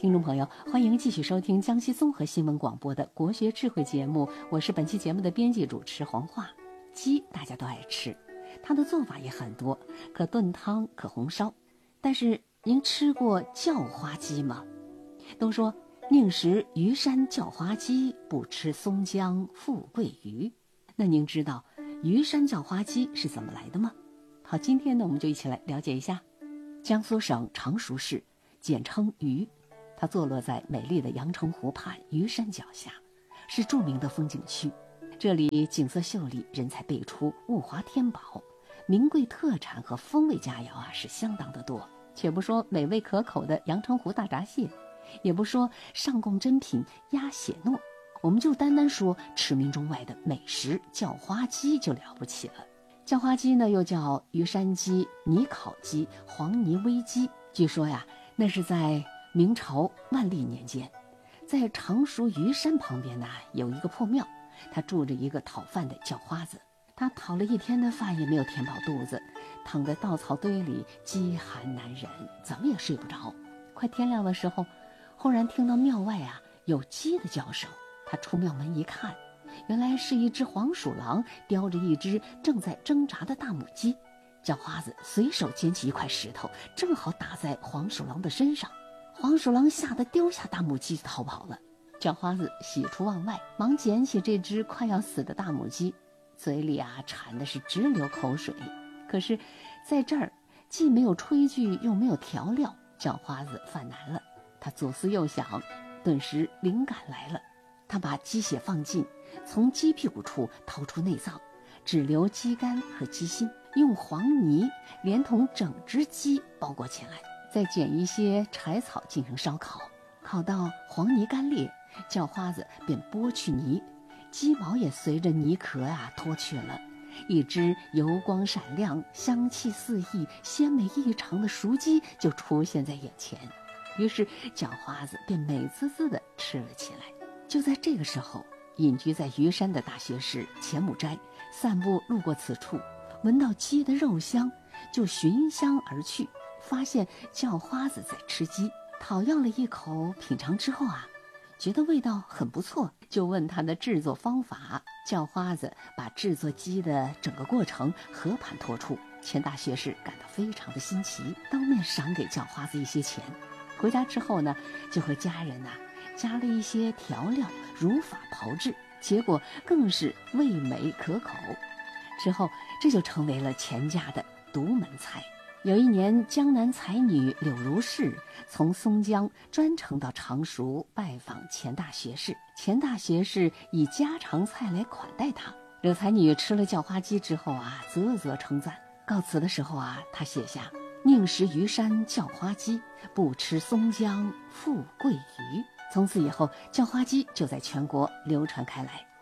听众朋友，欢迎继续收听江西综合新闻广播的国学智慧节目，我是本期节目的编辑主持黄化。鸡大家都爱吃，它的做法也很多，可炖汤，可红烧。但是您吃过叫花鸡吗？都说宁食虞山叫花鸡，不吃松江富贵鱼。那您知道虞山叫花鸡是怎么来的吗？好，今天呢，我们就一起来了解一下。江苏省常熟市，简称虞，它坐落在美丽的阳澄湖畔虞山脚下，是著名的风景区。这里景色秀丽，人才辈出，物华天宝，名贵特产和风味佳肴是相当的多。且不说美味可口的阳澄湖大闸蟹，也不说上贡珍品鸭血糯，我们就单单说驰名中外的美食叫花鸡就了不起了。叫花鸡呢，又叫虞山鸡、泥烤鸡、黄泥煨鸡。据说呀，那是在明朝万历年间，在常熟虞山旁边呢，有一个破庙，他住着一个讨饭的叫花子。他讨了一天的饭也没有填饱肚子，躺在稻草堆里，饥寒难忍，怎么也睡不着。快天亮的时候，忽然听到庙外有鸡的叫声。他出庙门一看，原来是一只黄鼠狼叼着一只正在挣扎的大母鸡。叫花子随手捡起一块石头，正好打在黄鼠狼的身上。黄鼠狼吓得丢下大母鸡逃跑了。叫花子喜出望外，忙捡起这只快要死的大母鸡，嘴里馋的是直流口水。可是在这儿既没有炊具又没有调料，叫花子犯难了。他左思右想，顿时灵感来了。他把鸡血放进，从鸡屁股处掏出内脏，只留鸡肝和鸡心，用黄泥连同整只鸡包裹起来，再捡一些柴草进行烧烤。烤到黄泥干裂，叫花子便剥去泥，鸡毛也随着泥壳脱去了。一只油光闪亮、香气四溢、鲜美异常的熟鸡就出现在眼前。于是叫花子便美滋滋地吃了起来。就在这个时候，隐居在虞山的大学士钱母斋散步路过此处，闻到鸡的肉香，就寻香而去，发现叫花子在吃鸡，讨要了一口，品尝之后觉得味道很不错，就问他的制作方法。叫花子把制作鸡的整个过程和盘托出。钱大学士感到非常的新奇，当面赏给叫花子一些钱。回家之后呢，就和家人加了一些调料，如法炮制，结果更是味美可口。之后这就成为了钱家的独门菜。有一年，江南才女柳如是从松江专程到常熟拜访钱大学士，钱大学士以家常菜来款待她。柳才女吃了叫花鸡之后啧啧称赞。告辞的时候她写下：宁食虞山叫花鸡，不吃松江富贵鱼。从此以后，叫花鸡就在全国流传开来。